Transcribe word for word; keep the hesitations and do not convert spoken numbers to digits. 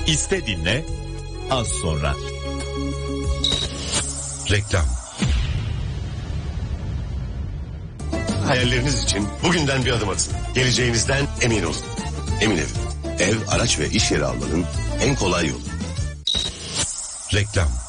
İste dinle, az sonra. Reklam. Hayalleriniz için bugünden bir adım atın. Geleceğinizden emin olun. Emin Ev. Ev, araç ve iş yeri almanın en kolay yolu. Reklam.